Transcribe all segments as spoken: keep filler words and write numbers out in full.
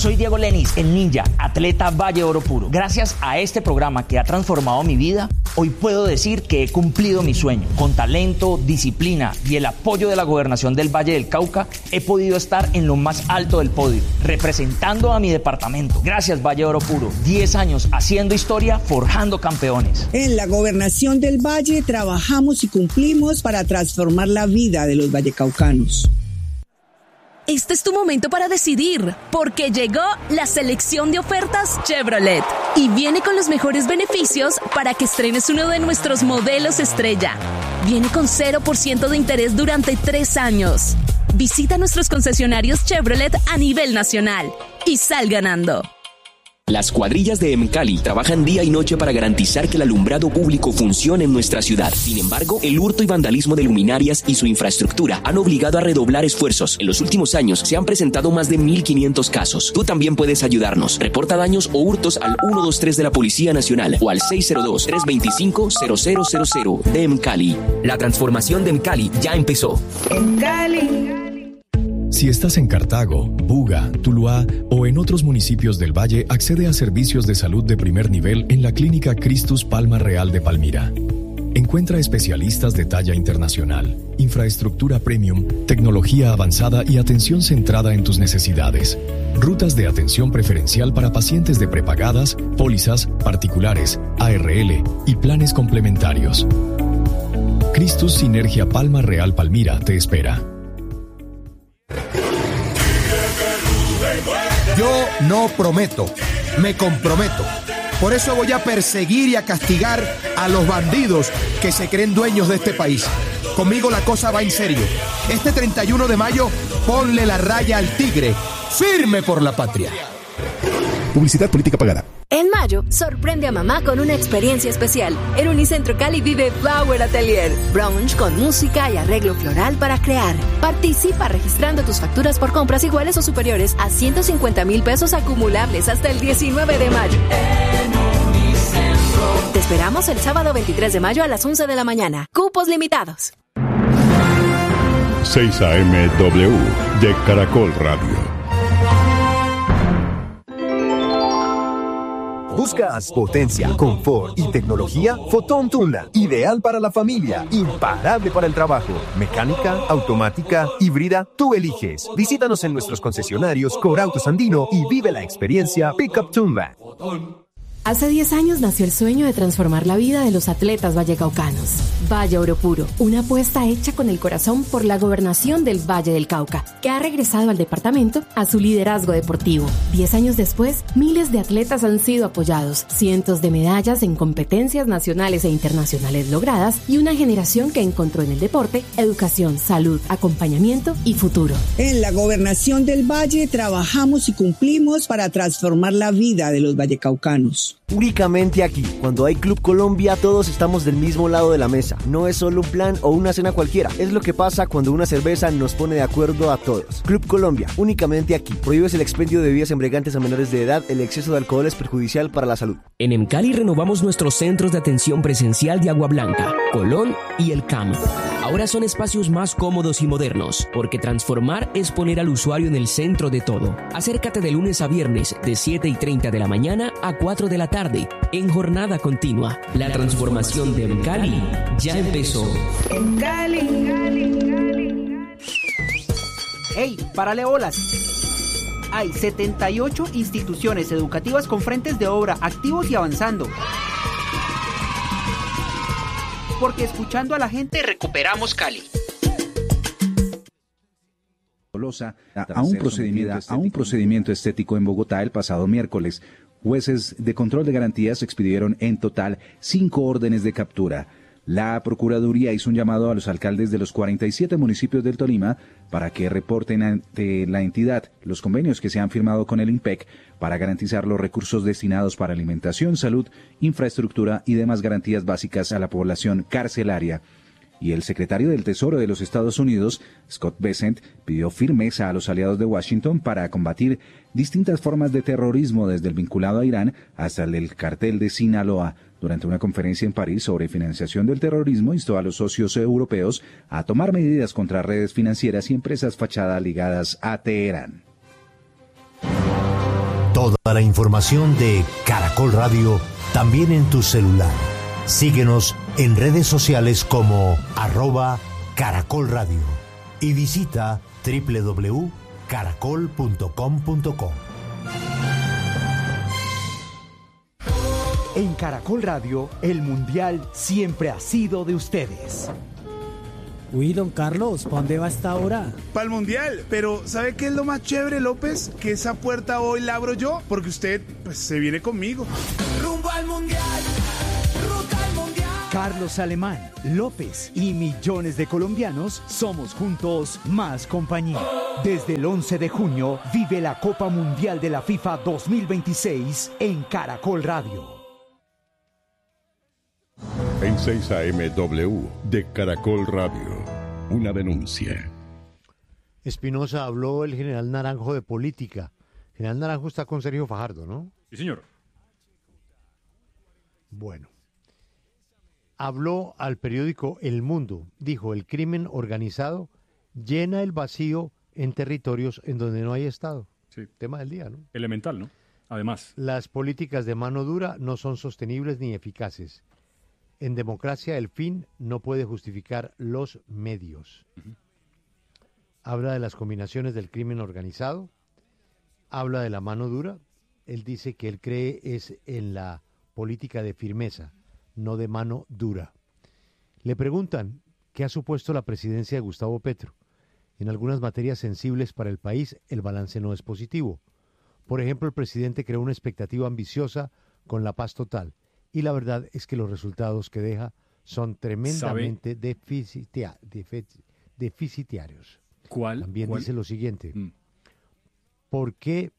Soy Diego Lenis, el ninja, atleta Valle Oro Puro. Gracias a este programa que ha transformado mi vida, hoy puedo decir que he cumplido mi sueño. Con talento, disciplina y el apoyo de la gobernación del Valle del Cauca, he podido estar en lo más alto del podio, representando a mi departamento. Gracias, Valle Oro Puro. diez años haciendo historia, forjando campeones. En la gobernación del Valle trabajamos y cumplimos para transformar la vida de los vallecaucanos. Este es tu momento para decidir, porque llegó la selección de ofertas Chevrolet y viene con los mejores beneficios para que estrenes uno de nuestros modelos estrella. Viene con cero por ciento de interés durante tres años. Visita nuestros concesionarios Chevrolet a nivel nacional y sal ganando. Las cuadrillas de EMCALI trabajan día y noche para garantizar que el alumbrado público funcione en nuestra ciudad. Sin embargo, el hurto y vandalismo de luminarias y su infraestructura han obligado a redoblar esfuerzos. En los últimos años se han presentado más de mil quinientos casos. Tú también puedes ayudarnos. Reporta daños o hurtos al uno dos tres de la Policía Nacional o al seis cero dos, tres dos cinco, cero cero cero cero de EMCALI. La transformación de EMCALI ya empezó. EMCALI. Si estás en Cartago, Buga, Tuluá o en otros municipios del Valle, accede a servicios de salud de primer nivel en la Clínica Cristus Palma Real de Palmira. Encuentra especialistas de talla internacional, infraestructura premium, tecnología avanzada y atención centrada en tus necesidades. Rutas de atención preferencial para pacientes de prepagadas, pólizas, particulares, A R L y planes complementarios. Cristus Sinergia Palma Real Palmira te espera. Yo no prometo, me comprometo. Por eso voy a perseguir y a castigar a los bandidos que se creen dueños de este país. Conmigo la cosa va en serio. Este treinta y uno de mayo, ponle la raya al tigre. Firme por la patria. Publicidad política pagada. En mayo, sorprende a mamá con una experiencia especial. En Unicentro Cali vive Flower Atelier. Brunch con música y arreglo floral para crear. Participa registrando tus facturas por compras iguales o superiores a ciento cincuenta mil pesos acumulables hasta el diecinueve de mayo. En Unicentro. Te esperamos el sábado veintitrés de mayo a las once de la mañana. Cupos limitados. seis A M W de Caracol Radio. ¿Buscas potencia, confort y tecnología? Fotón Tundra, ideal para la familia, imparable para el trabajo. Mecánica, automática, híbrida, tú eliges. Visítanos en nuestros concesionarios Corautos Andino y vive la experiencia Pickup Tundra. Hace diez años nació el sueño de transformar la vida de los atletas vallecaucanos. Valle Oro Puro, una apuesta hecha con el corazón por la gobernación del Valle del Cauca, que ha regresado al departamento a su liderazgo deportivo. Diez años después, miles de atletas han sido apoyados, cientos de medallas en competencias nacionales e internacionales logradas y una generación que encontró en el deporte educación, salud, acompañamiento y futuro. En la gobernación del Valle trabajamos y cumplimos para transformar la vida de los vallecaucanos. Únicamente aquí, cuando hay Club Colombia, todos estamos del mismo lado de la mesa. No es solo un plan o una cena cualquiera. Es lo que pasa cuando una cerveza nos pone de acuerdo a todos. Club Colombia, únicamente aquí. Prohíbes el expendio de bebidas embriagantes a menores de edad. El exceso de alcohol es perjudicial para la salud. En EMCALI renovamos nuestros centros de atención presencial de Agua Blanca, Colón y El Camo. Ahora son espacios más cómodos y modernos, porque transformar es poner al usuario en el centro de todo. Acércate de lunes a viernes, de siete y treinta de la mañana a cuatro de la tarde, en jornada continua. La transformación de EMCALI ya empezó. EMCALI. ¡Ey, párale bolas! Hay setenta y ocho instituciones educativas con frentes de obra activos y avanzando. Porque escuchando a la gente recuperamos Cali. A un procedimiento, a un procedimiento estético en Bogotá el pasado miércoles. Jueces de control de garantías expidieron en total cinco órdenes de captura. La Procuraduría hizo un llamado a los alcaldes de los cuarenta y siete municipios del Tolima para que reporten ante la entidad los convenios que se han firmado con el INPEC para garantizar los recursos destinados para alimentación, salud, infraestructura y demás garantías básicas a la población carcelaria. Y el secretario del Tesoro de los Estados Unidos, Scott Bessent, pidió firmeza a los aliados de Washington para combatir distintas formas de terrorismo, desde el vinculado a Irán hasta el del cartel de Sinaloa. Durante una conferencia en París sobre financiación del terrorismo, instó a los socios europeos a tomar medidas contra redes financieras y empresas fachada ligadas a Teherán. Toda la información de Caracol Radio también en tu celular. Síguenos en redes sociales como arroba Caracol Radio y visita doble u doble u doble u punto caracol punto com punto co. En Caracol Radio, el Mundial siempre ha sido de ustedes. Uy, don Carlos, ¿para dónde va esta hora? Para el Mundial, pero ¿sabe qué es lo más chévere, López? Que esa puerta hoy la abro yo, porque usted, pues, se viene conmigo. Rumbo al Mundial, ruta al Mundial. Carlos Alemán, López y millones de colombianos somos juntos más compañía. Desde el once de junio, vive la Copa Mundial de la FIFA dos mil veintiséis en Caracol Radio. En seis A M W de Caracol Radio, una denuncia. Espinosa, habló el general Naranjo de política. El general Naranjo está con Sergio Fajardo, ¿no? Sí, señor. Bueno. Habló al periódico El Mundo. Dijo, el crimen organizado llena el vacío en territorios en donde no hay Estado. Sí. Tema del día, ¿no? Elemental, ¿no? Además. Las políticas de mano dura no son sostenibles ni eficaces. En democracia el fin no puede justificar los medios. Uh-huh. Habla de las combinaciones del crimen organizado, habla de la mano dura. Él dice que él cree es en la política de firmeza, no de mano dura. Le preguntan qué ha supuesto la presidencia de Gustavo Petro. En algunas materias sensibles para el país el balance no es positivo. Por ejemplo, el presidente creó una expectativa ambiciosa con la paz total. Y la verdad es que los resultados que deja son tremendamente deficitia, defici, deficitarios. ¿Cuál? También ¿Cuál? Dice lo siguiente. Mm. ¿Por qué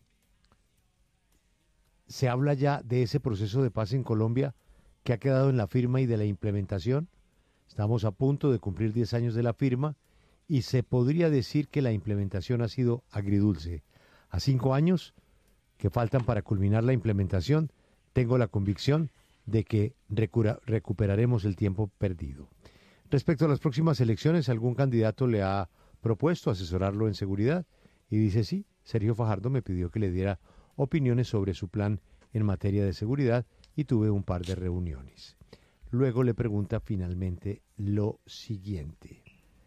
se habla ya de ese proceso de paz en Colombia que ha quedado en la firma y de la implementación? Estamos a punto de cumplir diez años de la firma y se podría decir que la implementación ha sido agridulce. A cinco años que faltan para culminar la implementación, tengo la convicción de que recura, recuperaremos el tiempo perdido. Respecto a las próximas elecciones, algún candidato le ha propuesto asesorarlo en seguridad y dice sí, Sergio Fajardo me pidió que le diera opiniones sobre su plan en materia de seguridad y tuve un par de reuniones. Luego le pregunta finalmente lo siguiente.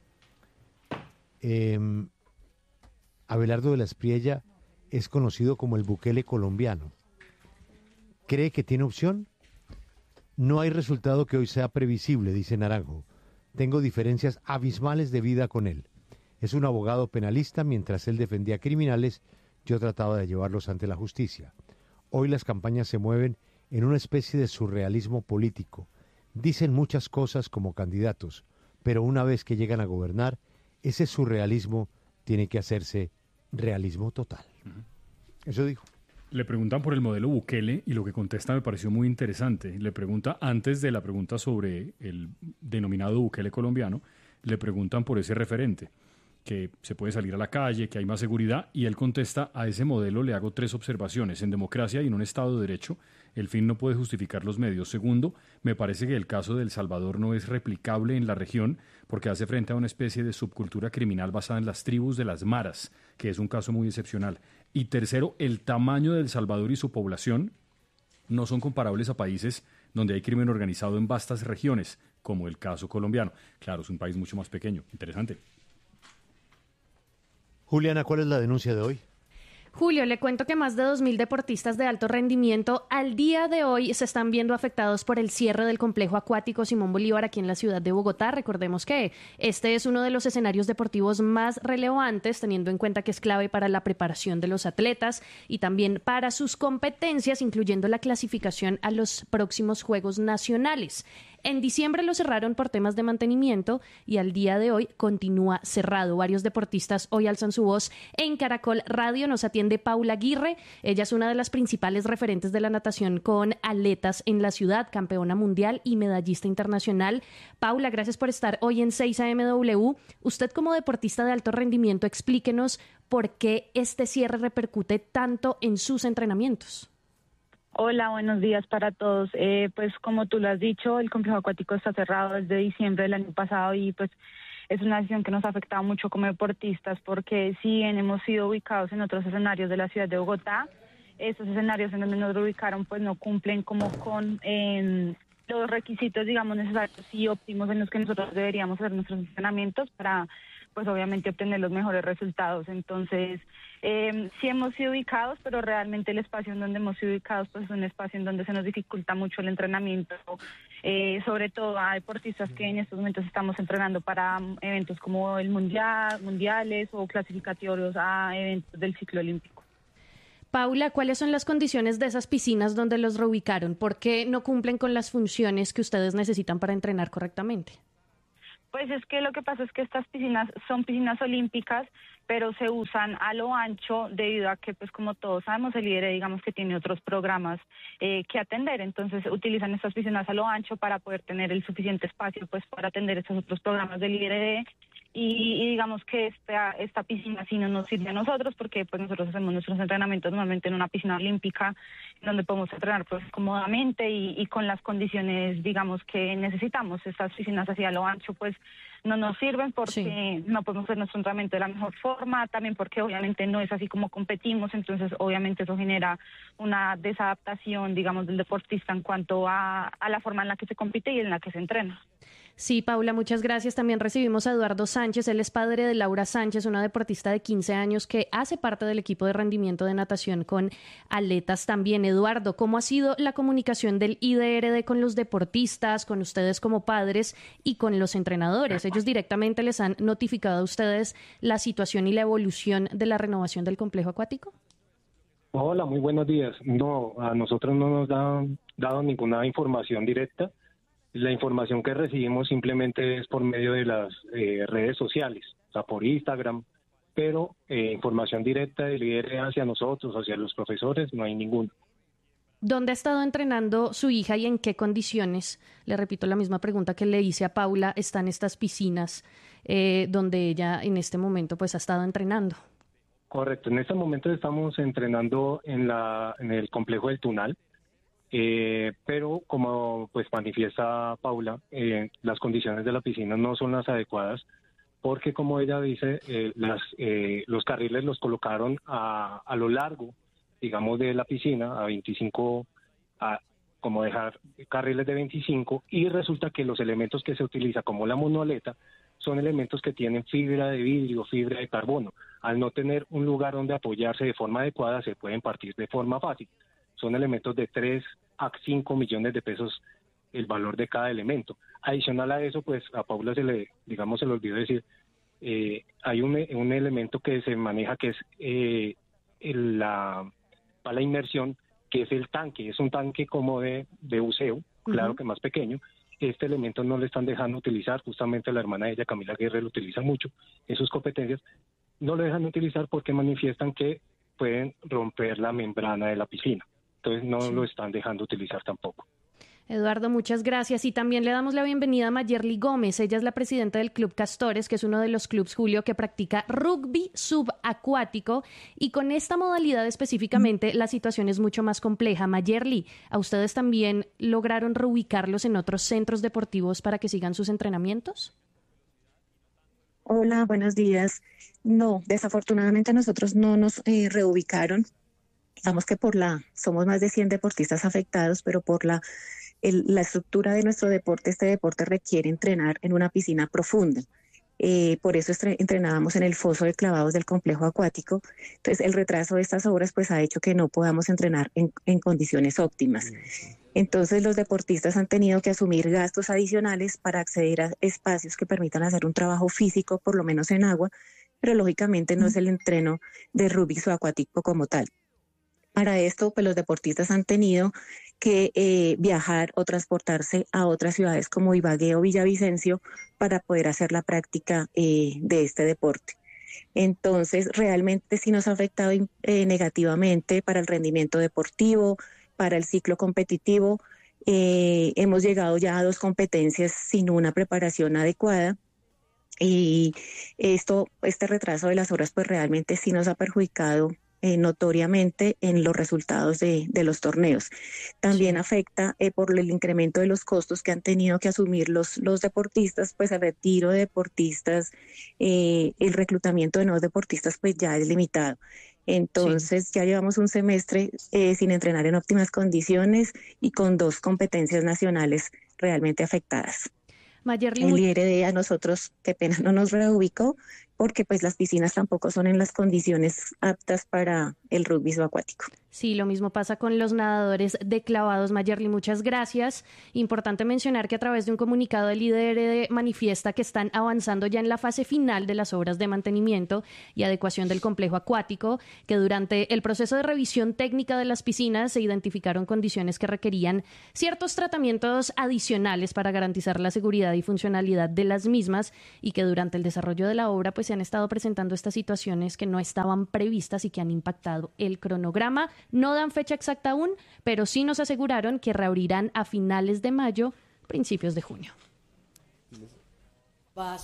Eh, Abelardo de la Espriella es conocido como el Bukele colombiano. ¿Cree que tiene opción? No hay resultado que hoy sea previsible, dice Naranjo. Tengo diferencias abismales de vida con él. Es un abogado penalista, mientras él defendía criminales, yo trataba de llevarlos ante la justicia. Hoy las campañas se mueven en una especie de surrealismo político. Dicen muchas cosas como candidatos, pero una vez que llegan a gobernar, ese surrealismo tiene que hacerse realismo total. Uh-huh. Eso dijo. Le preguntan por el modelo Bukele y lo que contesta me pareció muy interesante. Le pregunta, antes de la pregunta sobre el denominado Bukele colombiano, le preguntan por ese referente, que se puede salir a la calle, que hay más seguridad, y él contesta, a ese modelo le hago tres observaciones. En democracia y en un Estado de Derecho, el fin no puede justificar los medios. Segundo, me parece que el caso de El Salvador no es replicable en la región porque hace frente a una especie de subcultura criminal basada en las tribus de las maras, que es un caso muy excepcional. Y tercero, el tamaño de El Salvador y su población no son comparables a países donde hay crimen organizado en vastas regiones, como el caso colombiano. Claro, es un país mucho más pequeño. Interesante. Juliana, ¿cuál es la denuncia de hoy? Julio, le cuento que más de dos mil deportistas de alto rendimiento al día de hoy se están viendo afectados por el cierre del complejo acuático Simón Bolívar aquí en la ciudad de Bogotá. Recordemos que este es uno de los escenarios deportivos más relevantes, teniendo en cuenta que es clave para la preparación de los atletas y también para sus competencias, incluyendo la clasificación a los próximos Juegos Nacionales. En diciembre lo cerraron por temas de mantenimiento y al día de hoy continúa cerrado. Varios deportistas hoy alzan su voz. En Caracol Radio nos atiende Paula Aguirre. Ella es una de las principales referentes de la natación con aletas en la ciudad, campeona mundial y medallista internacional. Paula, gracias por estar hoy en seis A M W. Usted como deportista de alto rendimiento, explíquenos por qué este cierre repercute tanto en sus entrenamientos. Hola, buenos días para todos. Eh, pues como tú lo has dicho, el complejo acuático está cerrado desde diciembre del año pasado y pues es una decisión que nos ha afectado mucho como deportistas porque si bien hemos sido ubicados en otros escenarios de la ciudad de Bogotá, esos escenarios en donde nos reubicaron pues no cumplen como con eh, los requisitos, digamos, necesarios y óptimos en los que nosotros deberíamos hacer nuestros entrenamientos para, pues obviamente, obtener los mejores resultados. Entonces, eh, sí hemos sido ubicados, pero realmente el espacio en donde hemos sido ubicados pues es un espacio en donde se nos dificulta mucho el entrenamiento, eh, sobre todo a deportistas que en estos momentos estamos entrenando para eventos como el mundial, mundiales o clasificatorios a eventos del ciclo olímpico. Paula, ¿cuáles son las condiciones de esas piscinas donde los reubicaron? ¿Por qué no cumplen con las funciones que ustedes necesitan para entrenar correctamente? Pues es que lo que pasa es que estas piscinas son piscinas olímpicas, pero se usan a lo ancho debido a que, pues como todos sabemos, el I D R E, digamos que tiene otros programas eh, que atender. Entonces utilizan estas piscinas a lo ancho para poder tener el suficiente espacio pues para atender estos otros programas del I D R E. Y, y digamos que esta, esta piscina sí no nos sirve a nosotros porque pues nosotros hacemos nuestros entrenamientos normalmente en una piscina olímpica donde podemos entrenar pues cómodamente y, y con las condiciones digamos que necesitamos. Estas piscinas así a lo ancho pues no nos sirven porque sí. no podemos hacer nuestro entrenamiento de la mejor forma, también porque obviamente no es así como competimos, entonces obviamente eso genera una desadaptación digamos del deportista en cuanto a, a la forma en la que se compite y en la que se entrena. Sí, Paula, muchas gracias. También recibimos a Eduardo Sánchez, él es padre de Laura Sánchez, una deportista de quince años que hace parte del equipo de rendimiento de natación con aletas también. Eduardo, ¿cómo ha sido la comunicación del I D R D con los deportistas, con ustedes como padres y con los entrenadores? ¿Ellos directamente les han notificado a ustedes la situación y la evolución de la renovación del complejo acuático? Hola, muy buenos días. No, a nosotros no nos han dado ninguna información directa. La información que recibimos simplemente es por medio de las eh, redes sociales, o sea, por Instagram, pero eh, información directa del I D R E hacia nosotros, hacia los profesores, no hay ninguna. ¿Dónde ha estado entrenando su hija y en qué condiciones? Le repito la misma pregunta que le hice a Paula, ¿están estas piscinas eh, donde ella en este momento pues ha estado entrenando? Correcto, en este momento estamos entrenando en, la, en el complejo del Tunal. Eh, pero como pues manifiesta Paula, eh, las condiciones de la piscina no son las adecuadas porque como ella dice, eh, las, eh, los carriles los colocaron a, a lo largo, digamos, de la piscina, a veinticinco, a, como dejar carriles de veinticinco y resulta que los elementos que se utilizan como la monoaleta son elementos que tienen fibra de vidrio, fibra de carbono. Al no tener un lugar donde apoyarse de forma adecuada se pueden partir de forma fácil. Son elementos de tres a cinco millones de pesos el valor de cada elemento. Adicional a eso, pues a Paula se le, digamos, se le olvidó decir, eh, hay un, un elemento que se maneja que es eh, el, la, para la inmersión, que es el tanque. Es un tanque como de, de buceo, claro uh-huh. que más pequeño. Este elemento no le están dejando utilizar, justamente la hermana de ella, Camila Guerre, lo utiliza mucho en sus competencias. No lo dejan utilizar porque manifiestan que pueden romper la membrana de la piscina. Entonces no sí. lo están dejando utilizar tampoco. Eduardo, muchas gracias. Y también le damos la bienvenida a Mayerly Gómez. Ella es la presidenta del Club Castores, que es uno de los clubes, Julio, que practica rugby subacuático. Y con esta modalidad específicamente, la situación es mucho más compleja. Mayerly, ¿a ustedes también lograron reubicarlos en otros centros deportivos para que sigan sus entrenamientos? Hola, buenos días. No, desafortunadamente nosotros no nos eh, reubicaron. Digamos que por la, somos más de cien deportistas afectados, pero por la, el, la estructura de nuestro deporte, este deporte requiere entrenar en una piscina profunda. Eh, por eso estre, entrenábamos en el foso de clavados del complejo acuático. Entonces el retraso de estas obras pues ha hecho que no podamos entrenar en, en condiciones óptimas. Entonces los deportistas han tenido que asumir gastos adicionales para acceder a espacios que permitan hacer un trabajo físico, por lo menos en agua, pero lógicamente no es el entreno de rugby subacuático como tal. Para esto, pues los deportistas han tenido que eh, viajar o transportarse a otras ciudades como Ibagué o Villavicencio para poder hacer la práctica eh, de este deporte. Entonces, realmente sí nos ha afectado eh, negativamente para el rendimiento deportivo, para el ciclo competitivo. Eh, hemos llegado ya a dos competencias sin una preparación adecuada. Y esto, este retraso de las horas, pues realmente sí nos ha perjudicado Eh, notoriamente en los resultados de, de los torneos. También sí. afecta eh, por el incremento de los costos que han tenido que asumir los, los deportistas, pues el retiro de deportistas, eh, el reclutamiento de nuevos deportistas pues ya es limitado. Entonces sí. ya llevamos un semestre eh, sin entrenar en óptimas condiciones y con dos competencias nacionales realmente afectadas. Mayerly, el I R D a nosotros, qué pena, no nos reubicó porque pues las piscinas tampoco son en las condiciones aptas para el rugby subacuático. Sí, lo mismo pasa con los nadadores de clavados. Mayerly, muchas gracias. Importante mencionar que a través de un comunicado el I D R D manifiesta que están avanzando ya en la fase final de las obras de mantenimiento y adecuación del complejo acuático, que durante el proceso de revisión técnica de las piscinas se identificaron condiciones que requerían ciertos tratamientos adicionales para garantizar la seguridad y funcionalidad de las mismas, y que durante el desarrollo de la obra pues se han estado presentando estas situaciones que no estaban previstas y que han impactado el cronograma. No dan fecha exacta aún, pero sí nos aseguraron que reabrirán a finales de mayo, principios de junio.